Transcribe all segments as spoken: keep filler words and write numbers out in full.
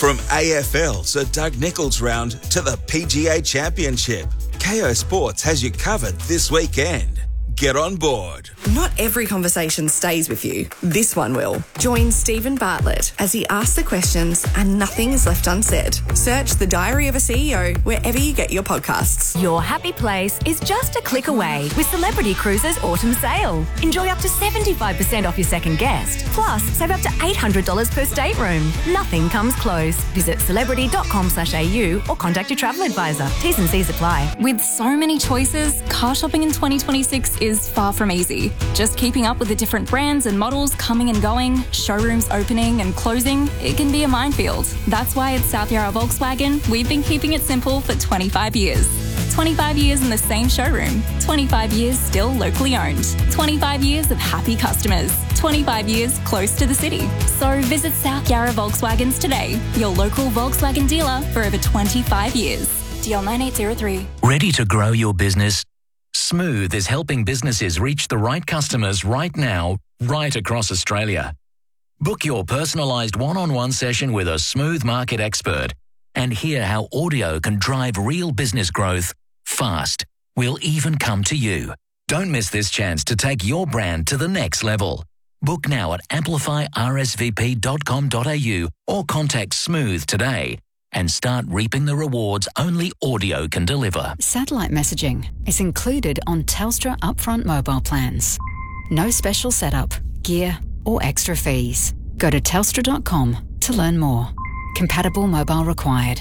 From A F L Sir Doug Nicholls round to the P G A Championship, Kayo Sports has you covered this weekend. Get on board. Not every conversation stays with you. This one will. Join Stephen Bartlett as he asks the questions and nothing is left unsaid. Search The Diary of a C E O wherever you get your podcasts. Your happy place is just a click away with Celebrity Cruises Autumn Sale. Enjoy up to seventy-five percent off your second guest. Plus, save up to eight hundred dollars per stateroom. Nothing comes close. Visit celebrity.com slash AU or contact your travel advisor. T's and C's apply. With so many choices, car shopping in twenty twenty-six is far from easy. Just keeping up with the different brands and models coming and going, showrooms opening and closing, it can be a minefield. That's why at South Yarra Volkswagen, we've been keeping it simple for twenty-five years. twenty-five years in the same showroom. twenty-five years still locally owned. twenty-five years of happy customers. twenty-five years close to the city. So visit South Yarra Volkswagens today, your local Volkswagen dealer for over twenty-five years. D L nine eight zero three. Ready to grow your business? Smooth is helping businesses reach the right customers right now, right across Australia. Book your personalised one-on-one session with a Smooth market expert and hear how audio can drive real business growth fast. We'll even come to you. Don't miss this chance to take your brand to the next level. Book now at amplify r s v p dot com dot a u or contact Smooth today and start reaping the rewards only audio can deliver. Satellite messaging is included on Telstra upfront mobile plans. No special setup, gear or extra fees. Go to telstra dot com to learn more. Compatible mobile required.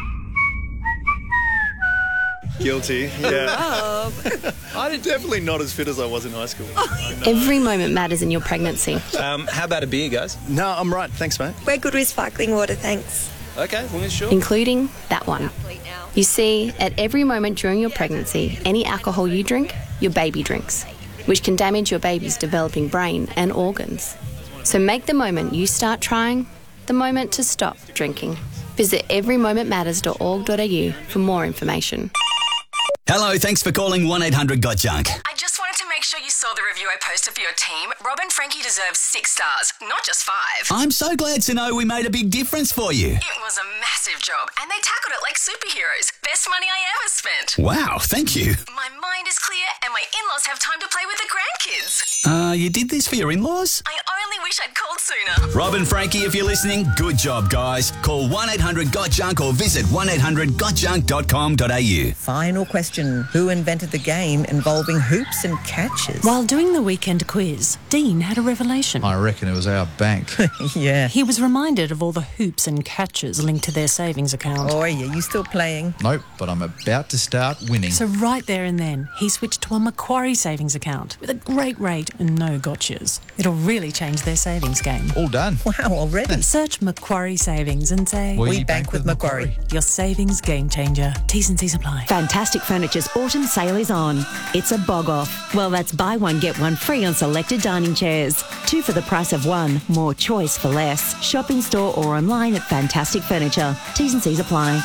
Guilty, yeah. I'm definitely not as fit as I was in high school. Every moment matters in your pregnancy. Um, how about a beer, guys? No, I'm right. Thanks, mate. We're good with sparkling water, thanks. Okay, well, sure. Including that one. You see, at every moment during your pregnancy, any alcohol you drink, your baby drinks, which can damage your baby's developing brain and organs. So make the moment you start trying the moment to stop drinking. Visit every moment matters dot org dot a u for more information. Hello, thanks for calling one eight hundred got junk. I just wanted to make sure you saw the review I posted for your team. Rob and Frankie deserve six stars, not just five. I'm so glad to know we made a big difference for you. It was a massive job, and they tackled it like superheroes. Best money I ever spent. Wow, thank you. My mind is clear, and my in-laws have time to play with the grandkids. Uh, you did this for your in-laws? I only wish I'd called sooner. Rob and Frankie, if you're listening, good job, guys. Call one eight hundred got junk or visit one eight hundred got junk dot com dot a u. Final question. Who invented the game involving hoops and catches? While doing the weekend quiz, Dean had a revelation. I reckon it was our bank. Yeah. He was reminded of all the hoops and catches linked to their savings account. Oh, yeah, you still playing? Nope, but I'm about to start winning. So right there and then, he switched to a Macquarie savings account with a great rate and no gotchas. It'll really change their savings game. All done. Wow, already? Search Macquarie Savings and say... We, we bank, bank with, with Macquarie. Macquarie. Your savings game changer. T's and C's apply. Fantastic Furniture's autumn sale is on. It's a bog off. Well, that's buy one, get one free on selected dining chairs. Two for the price of one. More choice for less. Shop in store or online at Fantastic Furniture. T's and C's apply.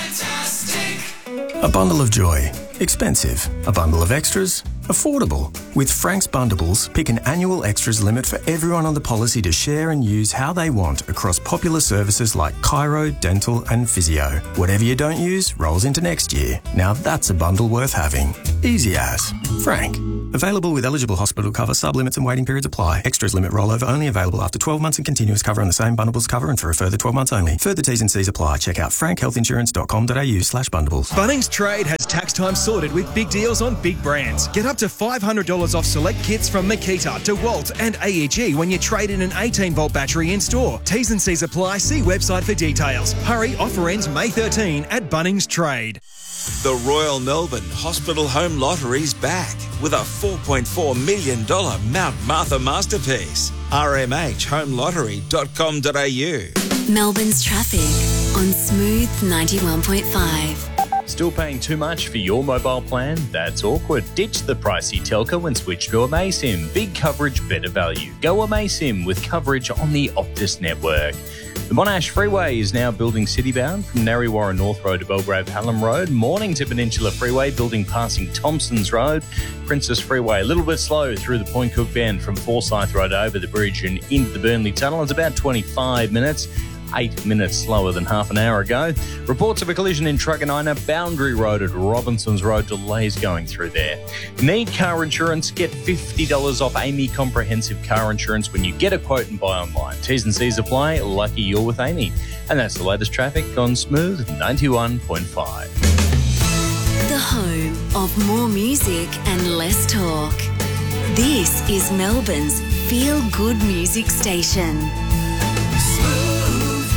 A bundle of joy. Expensive. A bundle of extras. Affordable. With Frank's Bundables, pick an annual extras limit for everyone on the policy to share and use how they want across popular services like chiro, dental and physio. Whatever you don't use rolls into next year. Now that's a bundle worth having. Easy as. Frank. Available with eligible hospital cover, sub-limits and waiting periods apply. Extras limit rollover only available after twelve months and continuous cover on the same Bundables cover and for a further twelve months only. Further T's and C's apply. Check out frank health insurance dot com dot a u slash bundles. Bunnings Trade has tax time sorted with big deals on big brands. Get up to five hundred dollars off select kits from Makita, DeWalt and A E G when you trade in an eighteen volt battery in store. T's and C's apply. See website for details. Hurry, offer ends May thirteenth at Bunnings Trade. The Royal Melbourne Hospital Home Lottery's back with a four point four million dollars Mount Martha masterpiece. r m h home lottery dot com dot a u. Melbourne's traffic on Smooth ninety-one point five. Still paying too much for your mobile plan? That's awkward. Ditch the pricey telco and switch to Amaysim. Big coverage, better value. Go Amaysim with coverage on the Optus network. The Monash Freeway is now building citybound from Narrewarra North Road to Belgrave Hallam Road. Morning to Peninsula Freeway, building passing Thompsons Road. Princess Freeway, a little bit slow through the Point Cook Bend from Forsyth Road over the bridge and into the Burnley Tunnel. It's about twenty-five minutes. eight minutes slower than half an hour ago. Reports of a collision in Truganina, Boundary Road at Robinson's Road, delays going through there. Need car insurance? Get fifty dollars off Amy Comprehensive Car Insurance when you get a quote and buy online. T's and C's apply. Lucky you're with Amy. And that's the latest traffic on Smooth ninety-one point five. The home of more music and less talk. This is Melbourne's feel-good music station. Smooth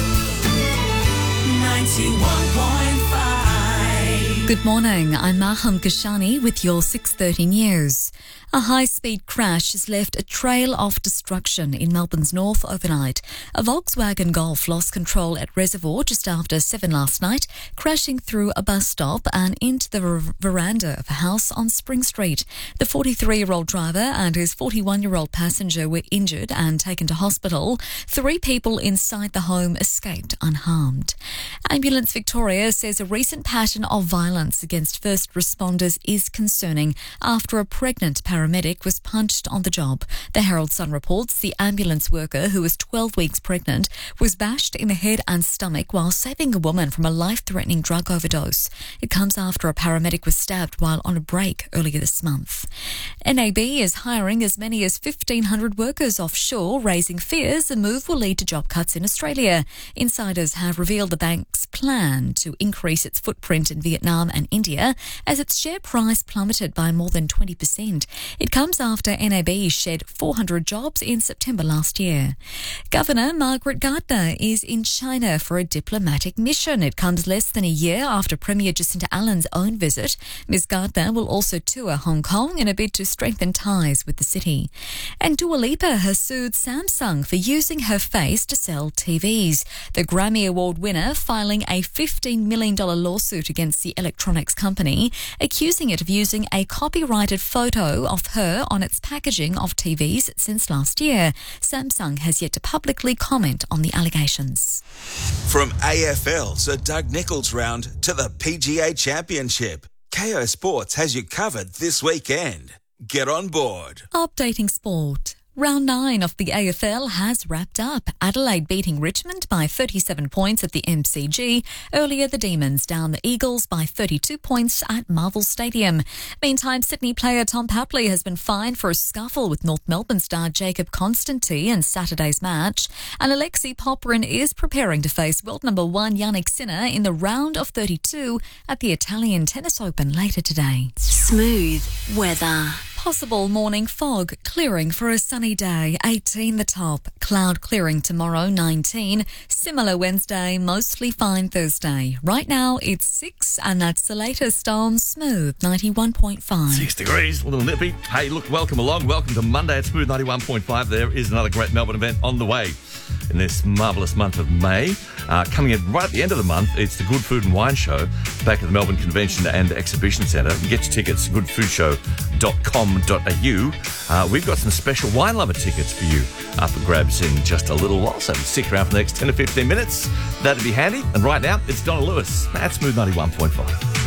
ninety-one point five. Good morning, I'm Maham Kashani with your six thirty news. A high-speed crash has left a trail of destruction in Melbourne's north overnight. A Volkswagen Golf lost control at Reservoir just after seven last night, crashing through a bus stop and into the ver- veranda of a house on Spring Street. The forty-three-year-old driver and his forty-one-year-old passenger were injured and taken to hospital. Three people inside the home escaped unharmed. Ambulance Victoria says a recent pattern of violence against first responders is concerning after a pregnant paramedic was punched on the job. The Herald Sun reports the ambulance worker, who was twelve weeks pregnant, was bashed in the head and stomach while saving a woman from a life-threatening drug overdose. It comes after a paramedic was stabbed while on a break earlier this month. N A B is hiring as many as fifteen hundred workers offshore, raising fears the move will lead to job cuts in Australia. Insiders have revealed the bank's plan to increase its footprint in Vietnam and India as its share price plummeted by more than twenty percent. It comes after N A B shed four hundred jobs in September last year. Governor Margaret Gardner is in China for a diplomatic mission. It comes less than a year after Premier Jacinta Allen's own visit. Miz Gardner will also tour Hong Kong in a bid to strengthen ties with the city. And Dua Lipa has sued Samsung for using her face to sell T Vs. The Grammy Award winner filing a fifteen million dollars lawsuit against the electronics company, accusing it of using a copyrighted photo of her on its packaging of T Vs since last year. Samsung has yet to publicly comment on the allegations. From A F L's a Doug Nicholls round to the P G A Championship, K O Sports has you covered this weekend. Get on board. Updating sport. Round nine of the A F L has wrapped up. Adelaide beating Richmond by thirty-seven points at the M C G. Earlier, the Demons down the Eagles by thirty-two points at Marvel Stadium. Meantime, Sydney player Tom Papley has been fined for a scuffle with North Melbourne star Jacob Constantine in Saturday's match. And Alexei Popyrin is preparing to face world number one Yannick Sinner in the round of thirty-two at the Italian Tennis Open later today. Smooth weather. Possible morning fog, clearing for a sunny day, eighteen the top. Cloud clearing tomorrow, nineteen. Similar Wednesday, mostly fine Thursday. Right now, it's six, and that's the latest on Smooth ninety-one point five. Six degrees, a little nippy. Hey, look, welcome along. Welcome to Monday at Smooth ninety-one point five. There is another great Melbourne event on the way in this marvellous month of May. Uh, coming in right at the end of the month, it's the Good Food and Wine Show back at the Melbourne Convention and Exhibition Centre. You can get your tickets at good food show dot com dot a u. Uh, we've got some special wine lover tickets for you up for grabs in just a little while, so stick around for the next ten to fifteen minutes. That'd be handy. And right now, it's Donna Lewis at Smooth ninety-one point five.